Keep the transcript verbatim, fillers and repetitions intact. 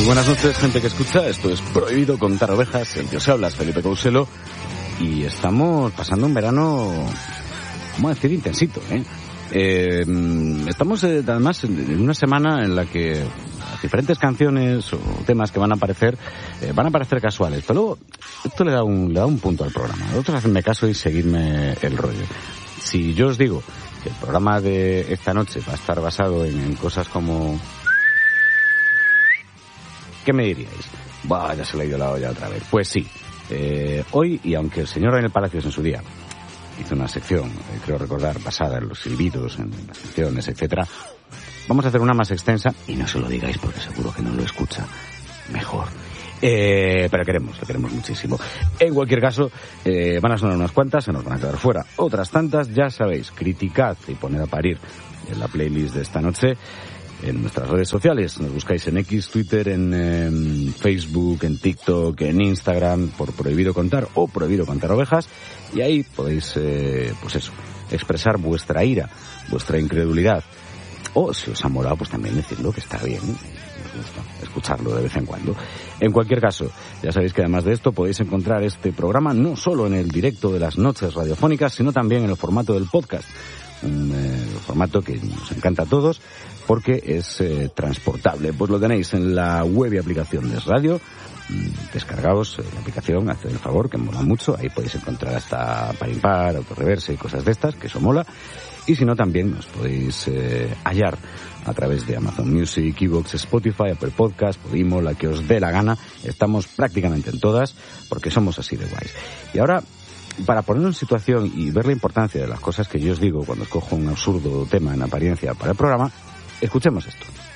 Buenas noches, gente que escucha. Esto es Prohibido Contar Ovejas. El que os habla es Felipe Couselo. Y estamos pasando un verano, vamos a decir, intensito, ¿eh? Eh, estamos eh, además en una semana en la que diferentes canciones o temas que van a aparecer eh, van a parecer casuales, pero luego esto le da un le da un punto al programa. Vosotros hacedme caso y seguidme el rollo. Si yo os digo que el programa de esta noche va a estar basado en, en cosas como... ¿Qué me diríais? Bah, ya se le ha ido la olla otra vez. Pues sí, eh, hoy, y aunque el señor Daniel Palacios en su día hizo una sección, eh, creo recordar, basada en los silbidos, en las canciones, etcétera, vamos a hacer una más extensa, y no se lo digáis porque seguro que no lo escucha mejor. Eh, pero queremos, lo queremos muchísimo. En cualquier caso, eh, van a sonar unas cuantas, se nos van a quedar fuera otras tantas, ya sabéis, criticad y poned a parir en la playlist de esta noche. En nuestras redes sociales, nos buscáis en X, Twitter, en, en Facebook, en TikTok, en Instagram, por Prohibido Contar o Prohibido Contar Ovejas, y ahí podéis, eh, pues eso, expresar vuestra ira, vuestra incredulidad, o si os ha molado, pues también decirlo, que está bien, os gusta escucharlo de vez en cuando. En cualquier caso, ya sabéis que además de esto podéis encontrar este programa no solo en el directo de las noches radiofónicas, sino también en el formato del podcast, un eh, formato que nos encanta a todos, porque es eh, transportable. Pues lo tenéis en la web y aplicación de Radio. Descargaos eh, la aplicación, haced el favor, que mola mucho. Ahí podéis encontrar hasta par impar, autorreverse y cosas de estas, que eso mola. Y si no, también nos podéis eh, hallar a través de Amazon Music, iVoox, Spotify, Apple Podcast, Podimo, la que os dé la gana. Estamos prácticamente en todas, porque somos así de guays. Y ahora, para ponernos en situación y ver la importancia de las cosas que yo os digo cuando escojo un absurdo tema en apariencia para el programa, escuchemos esto.